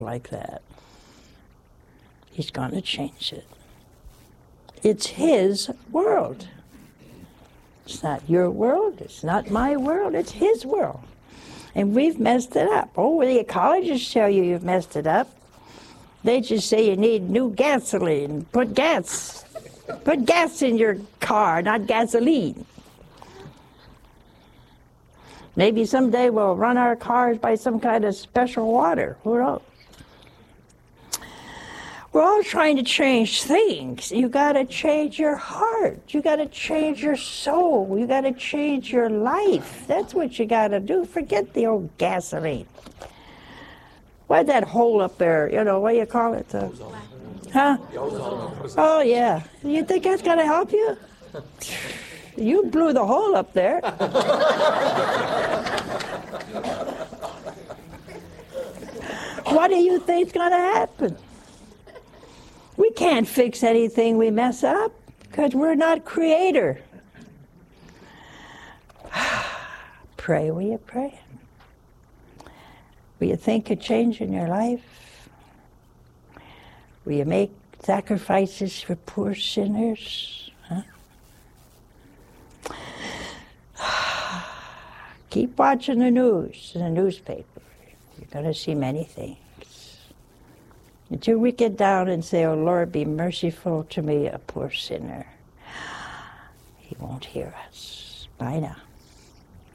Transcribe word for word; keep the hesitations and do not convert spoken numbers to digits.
like that. He's going to change it. It's his world. It's not your world. It's not my world. It's his world. And we've messed it up. Oh, the ecologists tell you you've messed it up. They just say you need new gasoline. Put gas. Put gas in your car, not gasoline. Maybe someday we'll run our cars by some kind of special water. Who knows? We're all trying to change things. You got to change your heart. You got to change your soul. You got to change your life. That's what you got to do. Forget the old gasoline. What's that hole up there? You know, what do you call it? Uh, huh? Oh, yeah. You think that's going to help you? You blew the hole up there. What do you think's going to happen? We can't fix anything we mess up because we're not creator. Pray, will you pray? Will you think of change in your life? Will you make sacrifices for poor sinners? Huh? Keep watching the news and the newspaper. You're going to see many things. Until we get down and say, oh, Lord, be merciful to me, a poor sinner. He won't hear us. Bye now.